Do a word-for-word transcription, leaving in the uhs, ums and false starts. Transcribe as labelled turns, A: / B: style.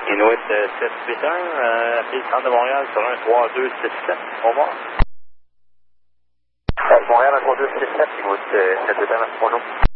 A: Inuit euh, sept huit un, euh, appelez le centre de Montréal sur un trois deux six sept. Au revoir.
B: Euh, Montréal un trois deux six sept, Inuit euh, sept huit un, bonjour.